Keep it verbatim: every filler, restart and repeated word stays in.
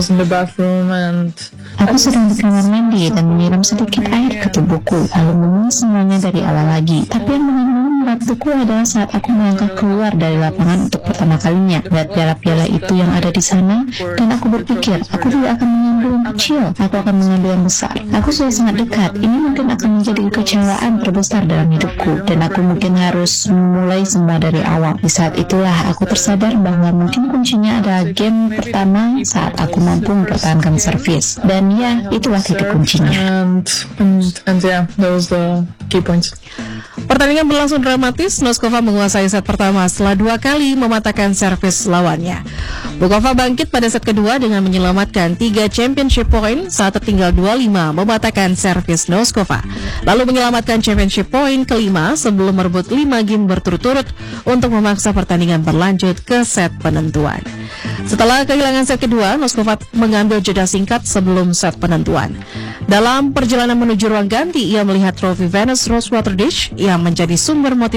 in the bathroom and Aku sedang di kamar mandi dan menyiram sedikit air ke tubuhku, lalu memulai semuanya dari awal lagi. Tapi yang benar-benar membantuku adalah saat aku melangkah keluar dari lapangan untuk pertama kalinya, melihat piala-piala itu yang ada di sana, dan aku berpikir, aku tidak akan mengambil yang kecil, aku akan mengambil yang besar. Aku sudah sangat dekat, ini mungkin akan menjadi kekecewaan terbesar dalam hidupku, dan aku mungkin harus memulai semua dari awal. Di saat itulah aku tersadar bahwa mungkin kuncinya adalah game pertama saat aku mampu mempertahankan servis. Dan ya, itulah titik kuncinya. and and and yeah, those the key points. Pertandingan berlangsung dramatis. Noskova menguasai set pertama setelah dua kali mematahkan servis lawannya. Bukova bangkit pada set kedua dengan menyelamatkan tiga championship point saat tertinggal dua lima mematahkan servis Noskova. Lalu menyelamatkan championship point kelima sebelum merebut lima game berturut-turut untuk memaksa pertandingan berlanjut ke set penentuan. Setelah kehilangan set kedua, Noskova mengambil jeda singkat sebelum set penentuan. Dalam perjalanan menuju ruang ganti, ia melihat trofi Venus Rosewater Dish yang menjadi sumber motivasi